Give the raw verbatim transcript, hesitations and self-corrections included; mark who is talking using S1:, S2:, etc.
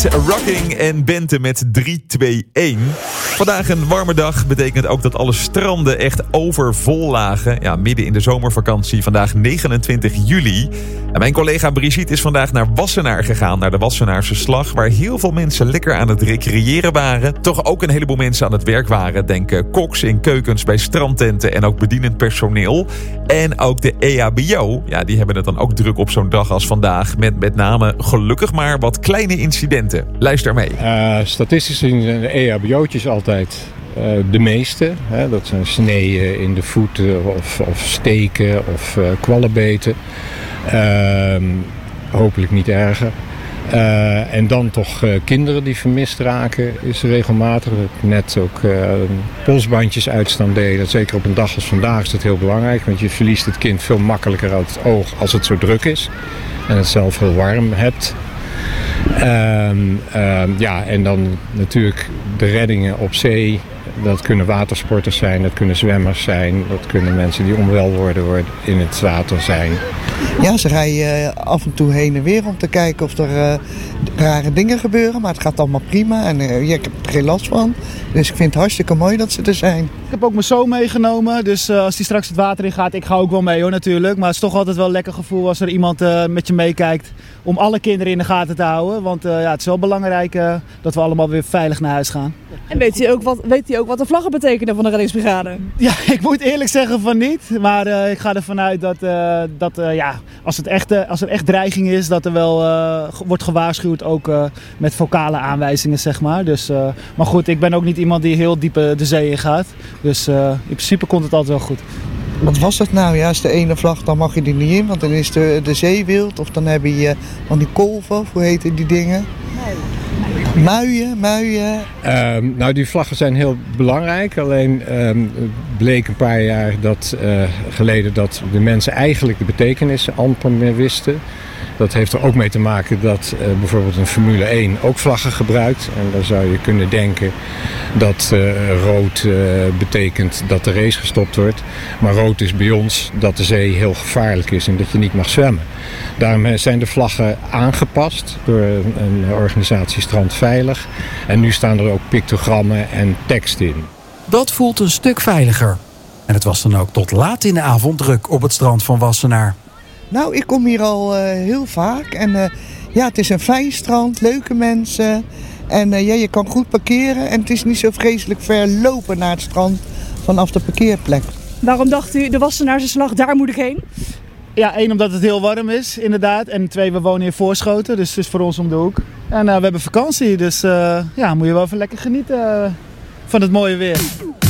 S1: Rocking en Bente met drie twee een. Vandaag een warme dag betekent ook dat alle stranden echt overvol lagen. Ja, midden in de zomervakantie, vandaag negenentwintig juli. En mijn collega Brigitte is vandaag naar Wassenaar gegaan, naar de Wassenaarse Slag, waar heel veel mensen lekker aan het recreëren waren. Toch ook een heleboel mensen aan het werk waren. Denk koks in keukens bij strandtenten en ook bedienend personeel. En ook de E H B O, ja, die hebben het dan ook druk op zo'n dag als vandaag. Met met name gelukkig maar wat kleine incidenten. Luister mee.
S2: Uh, statistisch zijn de E H B O'tjes altijd uh, de meeste. Hè? Dat zijn sneeën in de voeten of, of steken of uh, kwallenbeten. Uh, hopelijk niet erger. Uh, en dan toch uh, kinderen die vermist raken is regelmatig. Net ook uh, polsbandjes uitstand delen. Zeker op een dag als vandaag is dat heel belangrijk. Want je verliest het kind veel makkelijker uit het oog als het zo druk is. En het zelf heel warm hebt. Um, um, ja, en dan natuurlijk de reddingen op zee. Dat kunnen watersporters zijn, dat kunnen zwemmers zijn. Dat kunnen mensen die onwel worden in het water zijn.
S3: Ja, ze rijden af en toe heen en weer om te kijken of er uh, rare dingen gebeuren. Maar het gaat allemaal prima en uh, ja, ik heb er geen last van. Dus ik vind het hartstikke mooi dat ze er zijn.
S4: Ik heb ook mijn zoon meegenomen, dus uh, als die straks het water in gaat, ik ga ook wel mee hoor natuurlijk. Maar het is toch altijd wel een lekker gevoel als er iemand uh, met je meekijkt om alle kinderen in de gaten te houden. Want uh, ja, het is wel belangrijk uh, dat we allemaal weer veilig naar huis gaan.
S5: En weet hij ook wat, weet hij ook wat de vlaggen betekenen van de reddingsbrigade?
S4: Ja, ik moet eerlijk zeggen van niet. Maar uh, ik ga ervan uit dat, uh, dat uh, ja, als, het echt, uh, als er echt dreiging is, dat er wel uh, wordt gewaarschuwd. Ook uh, met vocale aanwijzingen, zeg maar. Dus, uh, maar goed, ik ben ook niet iemand die heel diep uh, de zee in gaat. Dus uh, in principe komt het altijd wel goed.
S3: Wat was het nou? Ja, is de ene vlag, dan mag je er niet in, want dan is de, de zee wild. Of dan heb je van die kolven, of hoe heten die dingen? Muien, muien.
S2: Um, nou, die vlaggen zijn heel belangrijk. Alleen um, bleek een paar jaar dat, uh, geleden dat de mensen eigenlijk de betekenis amper meer wisten. Dat heeft er ook mee te maken dat uh, bijvoorbeeld een Formule één ook vlaggen gebruikt. En dan zou je kunnen denken dat uh, rood uh, betekent dat de race gestopt wordt. Maar rood is bij ons dat de zee heel gevaarlijk is en dat je niet mag zwemmen. Daarom zijn de vlaggen aangepast door een organisatie Strandveilig. En nu staan er ook pictogrammen en tekst in.
S6: Dat voelt een stuk veiliger. En het was dan ook tot laat in de avond druk op het strand van Wassenaar.
S3: Nou, ik kom hier al uh, heel vaak. En uh, ja, het is een fijn strand, leuke mensen. En uh, ja, je kan goed parkeren. En het is niet zo vreselijk ver lopen naar het strand vanaf de parkeerplek.
S5: Waarom dacht u, de Wassenaarse Slag, daar moet ik heen?
S4: Ja, één, omdat het heel warm is, inderdaad. En twee, we wonen in Voorschoten, dus het is voor ons om de hoek. En uh, we hebben vakantie, dus uh, ja, moet je wel even lekker genieten uh, van het mooie weer.